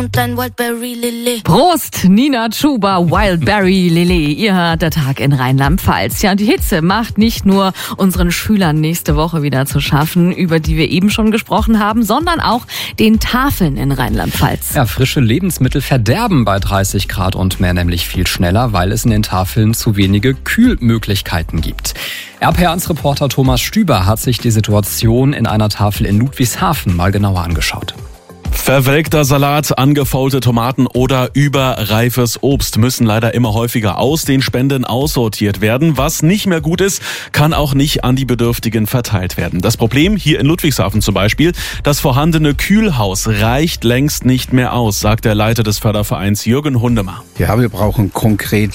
und ein Wildberry Lillet. Prost, Nina Chuba, Wildberry Lillet. Ihr hört der Tag in Rheinland-Pfalz. Ja, und die Hitze macht nicht nur unseren Schülern nächste Woche wieder zu schaffen, über die wir eben schon gesprochen haben, sondern auch den Tafeln in Rheinland-Pfalz. Ja, frische Lebensmittel verderben bei 30 Grad und mehr nämlich viel schneller, weil es in den Tafeln zu wenige Kühlmöglichkeiten gibt. RPA1-Reporter Thomas Stüber hat sich die Situation in einer Tafel in Ludwigshafen mal genauer angeschaut. Verwelkter Salat, angefaulte Tomaten oder überreifes Obst müssen leider immer häufiger aus den Spenden aussortiert werden. Was nicht mehr gut ist, kann auch nicht an die Bedürftigen verteilt werden. Das Problem hier in Ludwigshafen zum Beispiel, das vorhandene Kühlhaus reicht längst nicht mehr aus, sagt der Leiter des Fördervereins Jürgen Hundemer. Ja, wir brauchen konkret